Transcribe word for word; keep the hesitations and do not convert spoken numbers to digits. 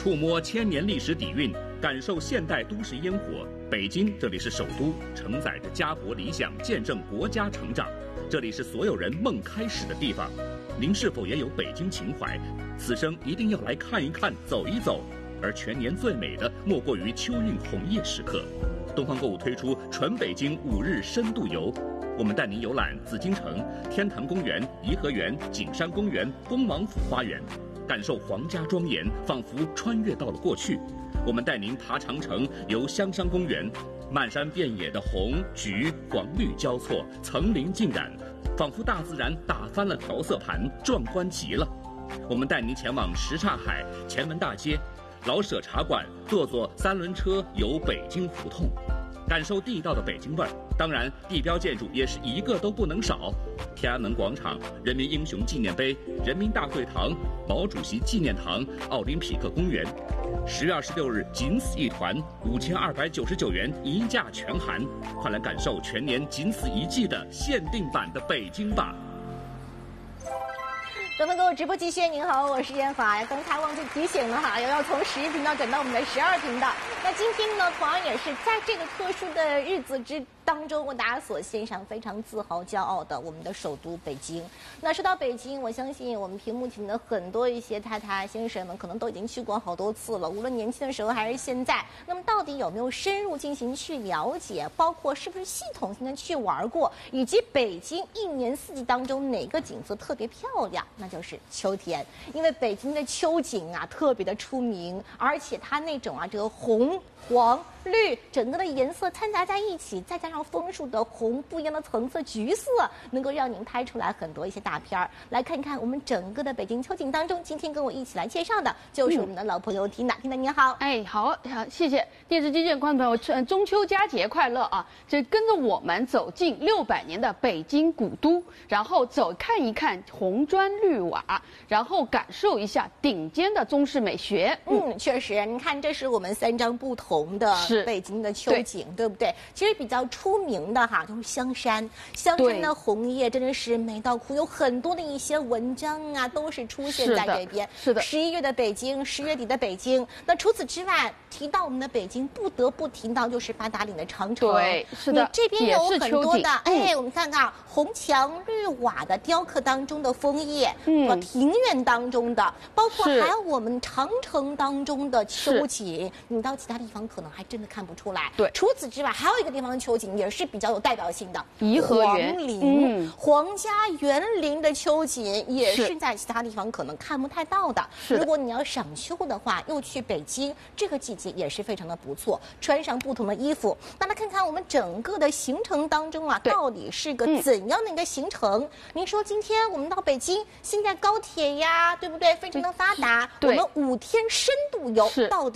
触摸千年历史底蕴，感受现代都市烟火。北京，这里是首都，承载着家国理想，见证国家成长。这里是所有人梦开始的地方。您是否也有北京情怀？此生一定要来看一看，走一走。而全年最美的，莫过于秋韵红叶时刻。东方购物推出纯北京五日深度游，我们带您游览紫禁城、天坛公园、颐和园、景山公园、恭王府花园，感受皇家庄严，仿佛穿越到了过去。我们带您爬长城，游香山公园，漫山遍野的红、橘、黄、绿交错，层林尽染，仿佛大自然打翻了调色盘，壮观极了。我们带您前往什刹海、前门大街、老舍茶馆，坐坐三轮车游北京胡同，感受地道的北京味儿。当然，地标建筑也是一个都不能少。天安门广场、人民英雄纪念碑、人民大会堂、毛主席纪念堂、奥林匹克公园。十月二十六日，仅此一团，五千二百九十九元一价全含，快来感受全年仅此一季的限定版的北京吧！ 东方购物直播继续，您好，我是燕华。刚才忘记提醒了哈，要要从十一频道转到我们的十二频道。那今天呢，同样也是在这个特殊的日子之当中，为大家所献上非常自豪、骄傲的我们的首都北京。那说到北京，我相信我们屏幕前的很多一些太太、先生们，可能都已经去过好多次了，无论年轻的时候还是现在。那么到底有没有深入进行去了解，包括是不是系统性的去玩过，以及北京一年四季当中哪个景色特别漂亮？那就是秋天，因为北京的秋景啊特别的出名，而且它那种啊这个红、黄、绿整个的颜色掺杂在一起，再加上枫树的红，不一样的层次，橘色能够让您拍出来很多一些大片儿。来看看我们整个的北京秋景当中，今天跟我一起来介绍的就是我们的老朋友缇娜。缇娜您好， 哎，好，好，谢谢电视机前观众朋友，中秋佳节快乐啊！这跟着我们走进六百年的北京古都，然后走看一看红砖绿瓦，然后感受一下顶尖的中式美学。 嗯，嗯确实，你看这是我们三张不同的北京的秋景， 对, 对不对？其实比较出名的哈，就是香山，香山的红叶真的是美到哭，有很多的一些文章啊，都是出现在这边。 是的， 十一月的北京，十月底的北京。那除此之外，提到我们的北京，不得不提到就是八达岭的长城。 对，是的， 你这边有很多的，哎， 嗯、 我们看看红墙绿瓦的雕刻当中的枫叶， 嗯， 庭院当中的，包括还有我们长城当中的秋景，你到其他地方可能还真的看不出来。 对， 除此之外，还有一个地方的秋景也是比较有代表性的， 颐和园、 皇陵、 嗯、 皇家园林的秋景也是在其他地方可能看不太到的。 是的， 如果你要赏秋的话，又去北京，这个季节也是非常的不错，穿上不同的衣服。那来看看我们整个的行程当中啊，到底是个怎样的一个行程？嗯、您说今天我们到北京，现在高铁呀，对不对？非常的发达，我们五天深度游到底